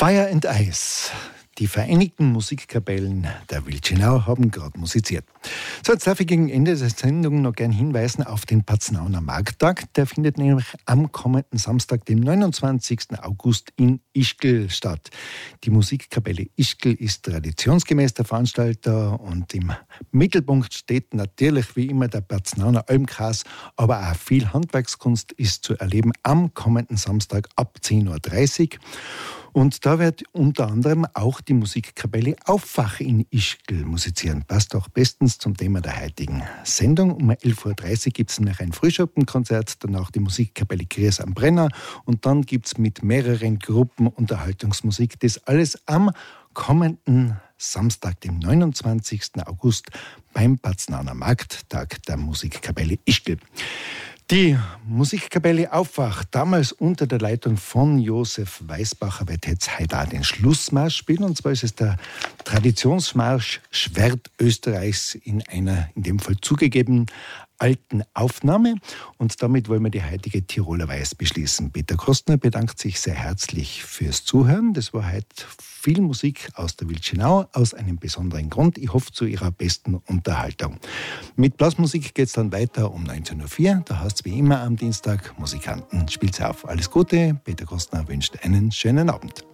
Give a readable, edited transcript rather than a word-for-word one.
Fire and Ice. Die Vereinigten Musikkapellen der Wilchenau haben gerade musiziert. So, jetzt darf ich gegen Ende der Sendung noch gerne hinweisen auf den Paznauner Markttag. Der findet nämlich am kommenden Samstag, dem 29. August in Ischgl statt. Die Musikkapelle Ischgl ist traditionsgemäß der Veranstalter und im Mittelpunkt steht natürlich wie immer der Paznauner Almkreis, aber auch viel Handwerkskunst ist zu erleben am kommenden Samstag ab 10.30 Uhr. Und da wird unter anderem auch die Musikkapelle Aufwach in Ischgl musizieren. Passt auch bestens zum Thema der heutigen Sendung. Um 11.30 Uhr gibt es noch ein Frühschuppenkonzert, danach die Musikkapelle Gries am Brenner und dann gibt es mit mehreren Gruppen Unterhaltungsmusik. Das alles am kommenden Samstag, dem 29. August beim Paznauner Markttag der Musikkapelle Ischgl. Die Musikkapelle Aufwach, damals unter der Leitung von Josef Weisbacher, wird jetzt heute auch den Schlussmarsch spielen. Und zwar ist es der Traditionsmarsch Schwert Österreichs in einer, in dem Fall zugegeben, alten Aufnahme. Und damit wollen wir die heutige Tiroler Weiß beschließen. Peter Kostner bedankt sich sehr herzlich fürs Zuhören. Das war heute viel Musik aus der Wilchenau, aus einem besonderen Grund. Ich hoffe, zu Ihrer besten Unterhaltung. Mit Blasmusik geht es dann weiter um 19.04 Uhr. Da heißt es wie immer am Dienstag, Musikanten spielt's auf. Alles Gute, Peter Kostner wünscht einen schönen Abend.